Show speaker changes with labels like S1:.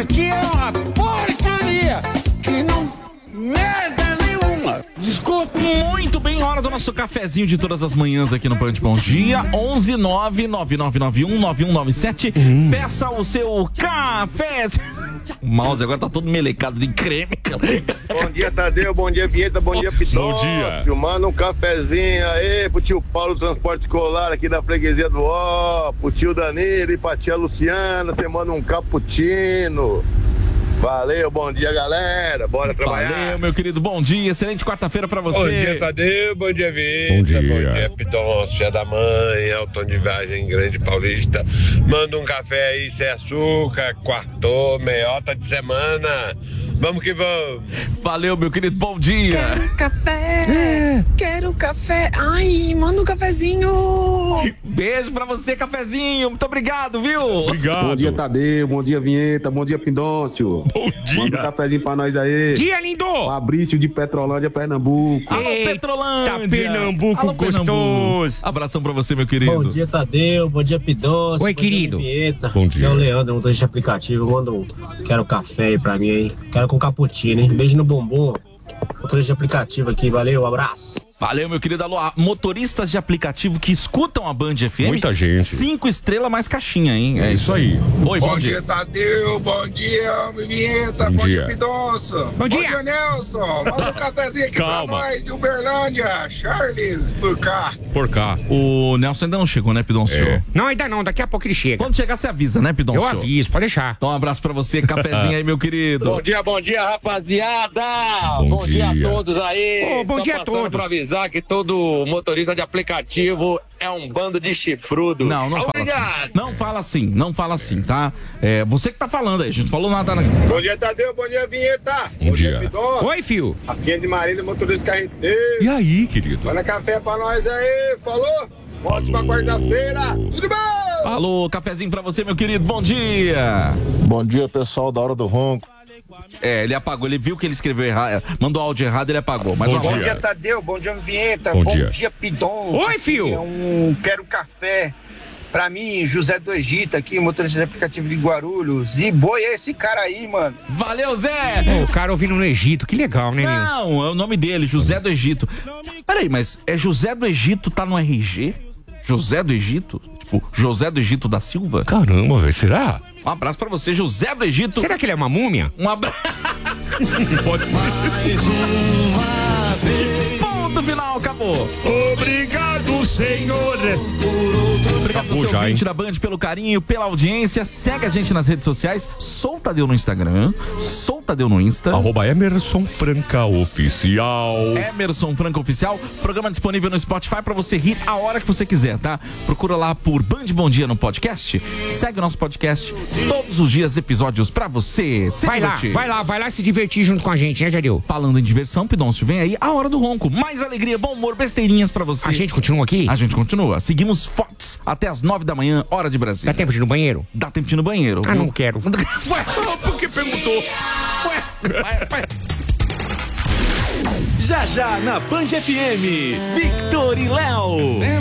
S1: aqui é uma porcaria que não merda nenhuma. Desculpa.
S2: Muito bem, hora do nosso cafezinho de todas as manhãs aqui no Band Bom Dia. 11999919197. Peça o seu café. O mouse agora tá todo melecado de creme, cara.
S3: Bom dia, Tadeu. Bom dia, Vieta. Bom dia, Pitão.
S4: Bom dia.
S3: Manda um cafezinho aí pro tio Paulo Transporte Escolar aqui da freguesia do Ó, pro tio Danilo e pra tia Luciana. Você manda um cappuccino. Valeu, bom dia, galera. Bora trabalhar.
S2: Valeu, meu querido. Bom dia. Excelente quarta-feira pra você.
S5: Bom dia, Tadeu. Bom dia, Vitor.
S4: Bom dia.
S5: Bom dia, Pidoncio, dia da mãe, Elton de Viagem Grande Paulista. Manda um café aí sem açúcar, quartou, meiota de semana. Vamos que vamos.
S2: Valeu, meu querido. Bom dia.
S6: Quero café, quero café. Ai, manda um cafezinho.
S2: Beijo pra você, cafezinho. Muito obrigado, viu?
S4: Obrigado.
S7: Bom dia, Tadeu. Bom dia, Vinheta. Bom dia, Pindôncio.
S4: Bom dia.
S7: Manda um cafezinho pra nós aí.
S1: Dia, lindo.
S7: Fabrício de Petrolândia, Pernambuco.
S2: Alô,
S1: Eita,
S2: Petrolândia.
S1: Pernambuco
S2: Alô,
S1: gostoso.
S2: Abração pra você, meu querido.
S8: Bom dia, Tadeu. Bom dia, Pidoncio.
S1: Oi,
S8: Bom dia,
S1: querido.
S8: Vinheta.
S4: Bom dia.
S8: É o Leandro, motorista de aplicativo. Manda um quero café aí pra mim aí. Quero com cappuccino, hein? Beijo no bumbum. Motorista de aplicativo aqui. Valeu, abraço.
S2: Valeu, meu querido. Alô, motoristas de aplicativo que escutam a Band FM.
S4: Muita gente.
S2: 5 estrelas mais caixinha, hein?
S4: É isso aí.
S2: Oi, bom dia.
S9: Tadeu. Bom dia, Vinheta.
S4: Bom dia.
S9: Pidoncio.
S1: Bom dia.
S9: Nelson. Manda um cafezinho aqui
S4: Calma.
S9: pra nós de Uberlândia. Charles, por cá.
S4: Por cá.
S2: O Nelson ainda não chegou, né, Pidoncio?
S4: É.
S1: Não, ainda não. Daqui a pouco ele chega.
S2: Quando chegar, você avisa, né, Pidoncio?
S1: Eu aviso, pode deixar.
S2: Então, um abraço pra você, cafezinho aí, meu querido.
S10: Bom dia, rapaziada.
S4: Bom
S10: dia a
S4: dia.
S10: todos aí.
S1: Ô, bom
S10: Só
S1: dia a
S10: passando
S1: todos.
S10: pra avisar que todo motorista de aplicativo é um bando de chifrudo.
S2: Não fala
S10: Obrigado.
S2: assim. Não fala assim, tá? É você que tá falando aí, a gente não falou nada.
S3: Bom dia, Tadeu. Bom dia, Vinheta.
S4: Bom dia.
S3: Pidoncio.
S1: Oi, fio.
S3: Aqui é de Marília, motorista carreteiro.
S4: E aí, querido?
S3: Manda café pra nós aí. Falou? Ótima quarta-feira. Tudo bom?
S2: Alô, cafezinho pra você, meu querido. Bom dia.
S11: Bom dia, pessoal da Hora do Ronco.
S2: É, ele apagou, ele viu que ele escreveu errado, mandou áudio errado, ele apagou. Mas
S4: Bom
S2: vamos
S4: dia.
S2: lá.
S9: Tadeu. Bom dia, Vinheta.
S4: Bom dia.
S9: Pidoncio.
S1: Oi, fio.
S9: Quero café. Pra mim, José do Egito aqui, motorista de aplicativo de Guarulhos. E boi é esse cara aí, mano.
S2: Valeu, Zé!
S1: Ô, o cara ouvindo no Egito, que legal, né, meu?
S2: Não, é o nome dele, José do Egito. Peraí, mas é José do Egito, tá no RG? José do Egito? Tipo, José do Egito da Silva?
S4: Caramba, velho, será?
S2: Um abraço pra você, José do Egito.
S1: Será que ele é uma múmia?
S2: Um abraço.
S4: Pode ser.
S2: Ponto final, acabou.
S1: Obrigado, senhor.
S2: Obrigado
S4: Acabou
S2: seu
S4: já,
S2: ouvinte
S4: hein?
S2: da Band pela carinho, pela audiência. Segue a gente nas redes sociais. Soltadeu no Instagram. Soltadeu no Insta.
S4: @Emerson Franca Oficial.
S2: Emerson Franca Oficial. Programa disponível no Spotify pra você rir a hora que você quiser, tá? Procura lá por Band Bom Dia no podcast. Segue o nosso podcast. Todos os dias episódios pra você. Se divertir.
S1: Vai lá se divertir junto com a gente, né, Jadil?
S2: Falando em diversão, Pidoncio, vem aí a Hora do Ronco. Mais alegria, bom humor, besteirinhas pra você.
S1: A gente continua aqui?
S2: A gente continua. Seguimos fortes até as 9 da manhã, hora de Brasília.
S1: Dá tempo de ir no banheiro?
S2: Dá tempo de ir no banheiro.
S1: Ah,
S2: viu?
S1: não quero.
S2: Ué,
S4: Por que perguntou?
S2: ué.
S12: Já na Band FM, Victor e Léo.